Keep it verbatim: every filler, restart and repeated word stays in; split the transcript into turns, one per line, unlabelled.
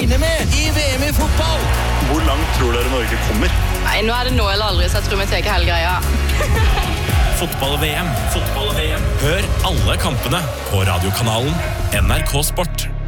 regne med i V M i fotball.
Hvor langt tror dere Norge kommer?
Nei, nå er det nå eller aldri, så jeg tror vi tar hele greia.
Fotball-V M. Fotball-V M. Hør alle kampene på radiokanalen N R K Sport.